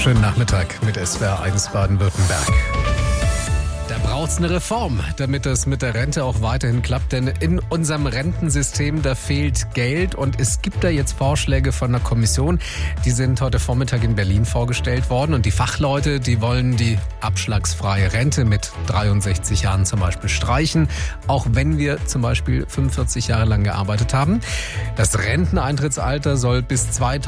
Schönen Nachmittag mit SWR 1 Baden-Württemberg. Da braucht es eine Reform, damit das mit der Rente auch weiterhin klappt. Denn in unserem Rentensystem, da fehlt Geld. Und es gibt da jetzt Vorschläge von der Kommission. Die sind heute Vormittag in Berlin vorgestellt worden. Und die Fachleute, die wollen die abschlagsfreie Rente mit 63 Jahren zum Beispiel streichen. Auch wenn wir zum Beispiel 45 Jahre lang gearbeitet haben. Das Renteneintrittsalter soll bis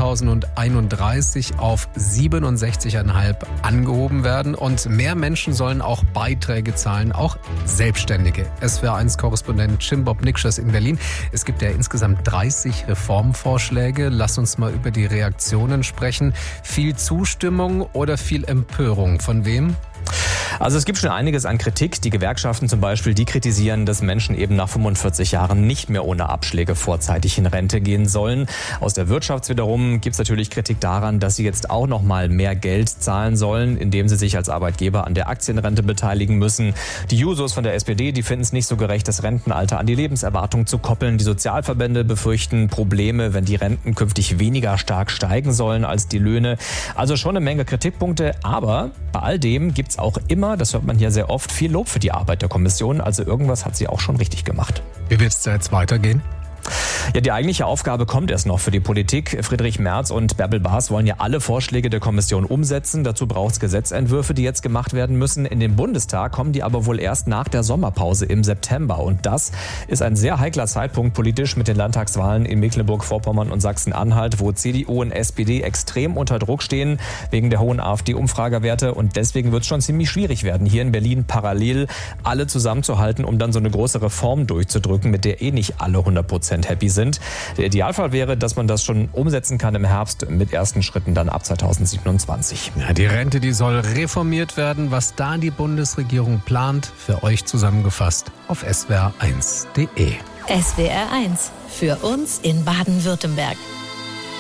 2031 auf 67,5 angehoben werden. Und mehr Menschen sollen auch Beiträge zahlen, auch Selbstständige. SWR1-Korrespondent Cimbob Nikschas in Berlin. Es gibt ja insgesamt 30 Reformvorschläge. Lass uns mal über die Reaktionen sprechen. Viel Zustimmung oder viel Empörung? Von wem? Also es gibt schon einiges an Kritik. Die Gewerkschaften zum Beispiel, die kritisieren, dass Menschen eben nach 45 Jahren nicht mehr ohne Abschläge vorzeitig in Rente gehen sollen. Aus der Wirtschaft wiederum gibt es natürlich Kritik daran, dass sie jetzt auch noch mal mehr Geld zahlen sollen, indem sie sich als Arbeitgeber an der Aktienrente beteiligen müssen. Die Jusos von der SPD, die finden es nicht so gerecht, das Rentenalter an die Lebenserwartung zu koppeln. Die Sozialverbände befürchten Probleme, wenn die Renten künftig weniger stark steigen sollen als die Löhne. Also schon eine Menge Kritikpunkte, aber bei all dem gibt es auch immer, das hört man hier sehr oft, viel Lob für die Arbeit der Kommission. Also irgendwas hat sie auch schon richtig gemacht. Wie wird es da jetzt weitergehen? Ja, die eigentliche Aufgabe kommt erst noch für die Politik. Friedrich Merz und Bärbel Bas wollen ja alle Vorschläge der Kommission umsetzen. Dazu braucht es Gesetzentwürfe, die jetzt gemacht werden müssen. In den Bundestag kommen die aber wohl erst nach der Sommerpause im September. Und das ist ein sehr heikler Zeitpunkt politisch mit den Landtagswahlen in Mecklenburg-Vorpommern und Sachsen-Anhalt, wo CDU und SPD extrem unter Druck stehen wegen der hohen AfD-Umfragewerte. Und deswegen wird es schon ziemlich schwierig werden, hier in Berlin parallel alle zusammenzuhalten, um dann so eine große Reform durchzudrücken, mit der nicht alle 100% happy sind. Der Idealfall wäre, dass man das schon umsetzen kann im Herbst mit ersten Schritten dann ab 2027. Ja, die Rente, die soll reformiert werden. Was da die Bundesregierung plant, für euch zusammengefasst auf swr1.de. SWR 1, für uns in Baden-Württemberg.